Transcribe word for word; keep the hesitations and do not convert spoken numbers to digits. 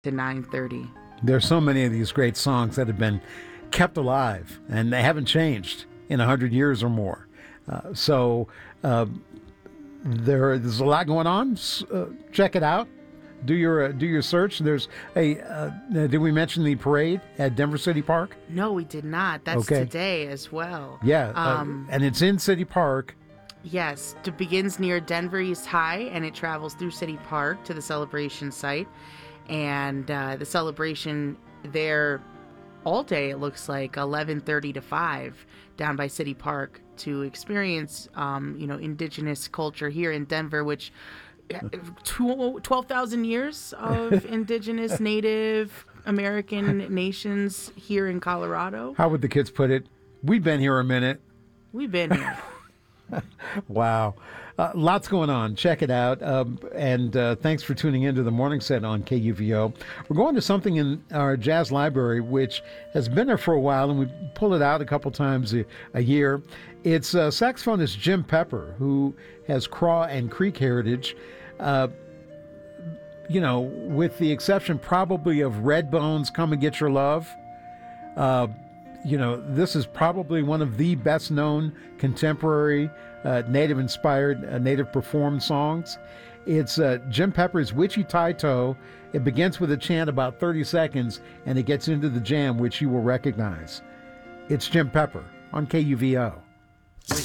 to nine thirty. There's so many of these great songs that have been kept alive, and they haven't changed in a hundred years or more. Uh, so uh, there, there's a lot going on. Uh, check it out. Do your uh, do your search. There's a. Uh, did we mention the parade at Denver City Park? No, we did not. That's Okay. today as well. Yeah, Um, uh, and it's in City Park. Yes, it begins near Denver East High, and it travels through City Park to the celebration site. And uh, the celebration there all day, it looks like eleven thirty to five down by City Park to experience, um, you know, indigenous culture here in Denver, which twelve thousand years of indigenous Native American nations here in Colorado. How would the kids put it? We've been here a minute. We've been here. Wow. Uh, lots going on. Check it out. Um, and uh, thanks for tuning into the morning set on K U V O. We're going to something in our jazz library, which has been there for a while, and we pull it out a couple times a, a year. It's uh, saxophonist Jim Pepper, who has Craw and Creek heritage. Uh, you know, with the exception probably of Redbone's Come and Get Your Love. Uh, you know, this is probably one of the best known contemporary uh, native inspired, uh, native performed songs. It's uh, Jim Pepper's Witchy Tie Toe. It begins with a chant about thirty seconds, and it gets into the jam, which you will recognize. It's Jim Pepper on K U V O.